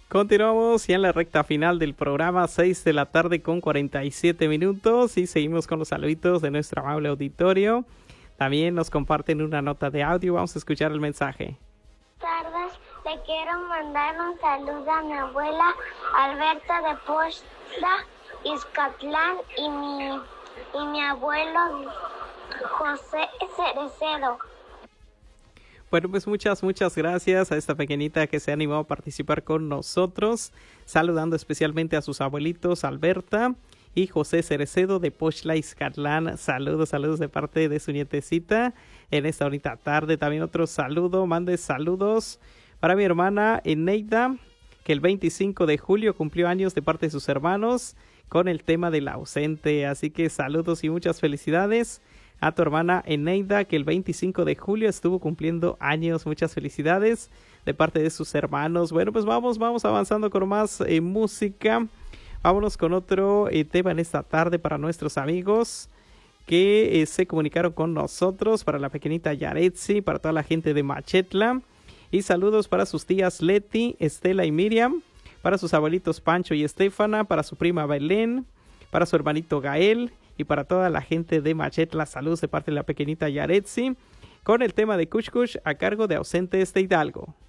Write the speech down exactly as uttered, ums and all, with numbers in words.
Continuamos ya en la recta final del programa, seis de la tarde con cuarenta y siete minutos, y seguimos con los saluditos de nuestro amable auditorio. También nos comparten una nota de audio, vamos a escuchar el mensaje. Buenas tardes, le quiero mandar un saludo a mi abuela Alberta de Pochla, Izcatlán, y mi, y mi abuelo José Cerecedo. Bueno, pues muchas, muchas gracias a esta pequeñita que se ha animado a participar con nosotros, saludando especialmente a sus abuelitos Alberta y José Cerecedo de Pochla, Izcatlán. Saludos, saludos de parte de su nietecita en esta bonita tarde. También otro saludo, mande saludos para mi hermana Eneida, que el veinticinco de julio cumplió años de parte de sus hermanos con el tema del ausente. Así que saludos y muchas felicidades a tu hermana Eneida, que el veinticinco de julio estuvo cumpliendo años. Muchas felicidades de parte de sus hermanos. Bueno, pues vamos, vamos avanzando con más eh, música. Vámonos con otro eh, tema en esta tarde para nuestros amigos que eh, se comunicaron con nosotros, para la pequeñita Yaretsi, para toda la gente de Machetla. Y saludos para sus tías Leti, Estela y Miriam, para sus abuelitos Pancho y Estefana, para su prima Belén, para su hermanito Gael, y para toda la gente de Machetla. Saludos de parte de la pequeñita Yaretsi, con el tema de Kush Kush a cargo de Ausentes de Hidalgo.